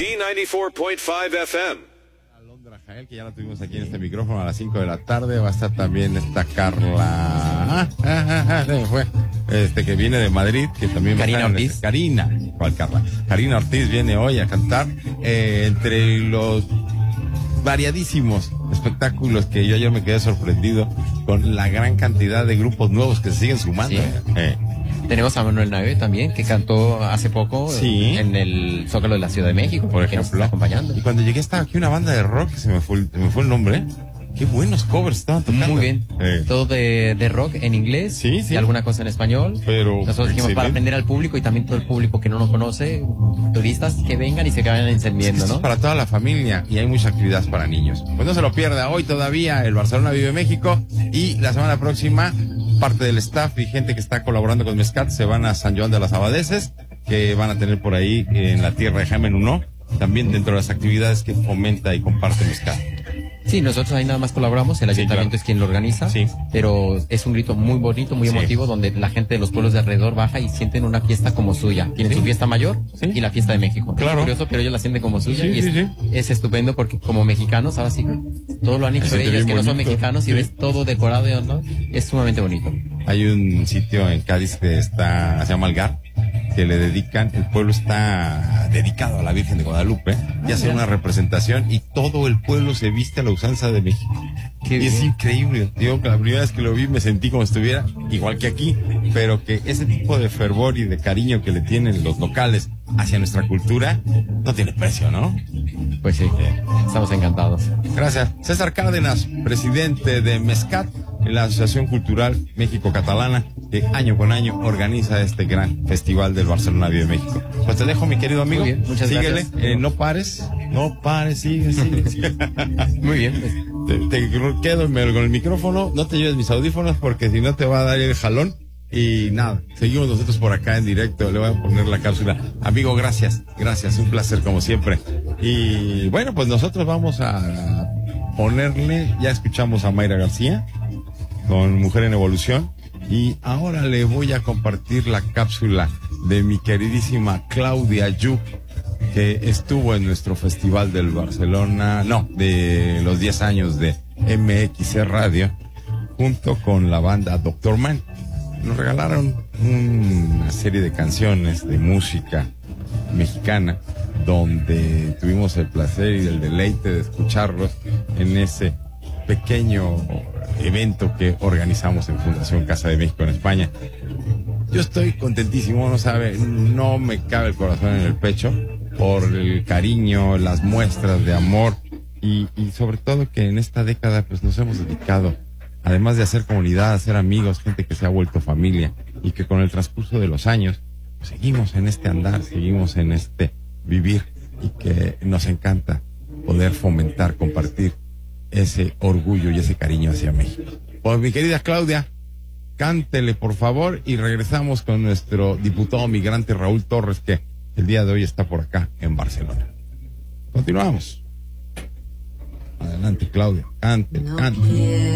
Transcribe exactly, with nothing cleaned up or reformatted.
D noventa y cuatro punto cinco F M. Alondra Jael, que ya la tuvimos aquí en este micrófono a las cinco de la tarde. Va a estar también esta Carla. Ah, ah, ah, ah, se me fue. Este que viene de Madrid, que también va a Karina estar en Ortiz. este- Karina, ¿cuál Carla? Karina Ortiz viene hoy a cantar eh, entre los variadísimos espectáculos que yo ayer me quedé sorprendido con la gran cantidad de grupos nuevos que se siguen sumando. Sí. Eh, Tenemos a Manuel Nave también, que cantó hace poco Sí. en el Zócalo de la Ciudad de México, por que nos ejemplo. está acompañando. Y cuando llegué estaba aquí una banda de rock, se me fue, el- se me fue el nombre. Qué buenos covers estaban tocando. Muy bien. Eh, Todo de, de rock en inglés Sí, sí. y alguna cosa en español. Pero Nosotros dijimos para excelente. aprender al público y también todo el público que no nos conoce, turistas que vengan y se vayan encendiendo, Esto ¿no? es para toda la familia y hay mucha actividad para niños. Pues no se lo pierda, hoy todavía el Barcelona Vive México y la semana próxima parte del staff y gente que está colaborando con Mezcat se van a San Joan de las Abadeses, que van a tener por ahí en la tierra de Jaime Nuno, también dentro de las actividades que fomenta y comparte Mezcat. Sí, nosotros ahí nada más colaboramos, el Sí, ayuntamiento claro. es quien lo organiza, Sí. pero es un grito muy bonito, muy Sí. emotivo, donde la gente de los pueblos de alrededor baja y sienten una fiesta como suya. Tienen Sí. su fiesta mayor Sí. y la fiesta de México. Claro. Es curioso, pero ellos la sienten como suya Sí, y es, sí, sí. es estupendo porque como mexicanos, ahora sí, todo lo han hecho Se siente ellos bien que no son bonito. mexicanos y Sí. ves todo decorado y ¿no? Es sumamente bonito. Hay un sitio en Cádiz que está, se llama Algar, que le dedican, el pueblo está dedicado a la Virgen de Guadalupe y hacen una representación y todo el pueblo se viste a la usanza de México. Qué Y es bien. increíble. Digo que la primera vez que lo vi me sentí como si estuviera igual que aquí, pero que ese tipo de fervor y de cariño que le tienen los locales hacia nuestra cultura no tiene precio, ¿no? Pues sí, estamos encantados. Gracias. César Cárdenas, presidente de Mezcat, la Asociación Cultural México-Catalana, que año con año organiza este gran festival del Barcelona Vive México. Pues te dejo, mi querido amigo. Muy bien, muchas Síguele, gracias. eh, no pares, no pares, sigue, sigue, sigue. Muy bien, pues, Te, te quedo con el micrófono, no te lleves mis audífonos porque si no te va a dar el jalón. Y nada, seguimos nosotros por acá en directo, le voy a poner la cápsula. Amigo, gracias, gracias, un placer como siempre. Y bueno, pues nosotros vamos a ponerle, ya escuchamos a Mayra García con Mujer en Evolución y ahora le voy a compartir la cápsula de mi queridísima Claudia Yu, que estuvo en nuestro festival del Barcelona, no, de los diez años de M X C Radio, junto con la banda Doctor Man. Nos regalaron una serie de canciones de música mexicana, donde tuvimos el placer y el deleite de escucharlos en ese pequeño evento que organizamos en Fundación Casa de México en España. Yo estoy contentísimo, no sabe, no me cabe el corazón en el pecho por el cariño, las muestras de amor y, y sobre todo que en esta década pues nos hemos dedicado, además de hacer comunidad, hacer amigos, gente que se ha vuelto familia y que con el transcurso de los años pues, seguimos en este andar, seguimos en este vivir y que nos encanta poder fomentar, compartir ese orgullo y ese cariño hacia México. Pues mi querida Claudia, cántele por favor y regresamos con nuestro diputado migrante Raúl Torres, que el día de hoy está por acá en Barcelona. Continuamos. Adelante, Claudia, cante, cante.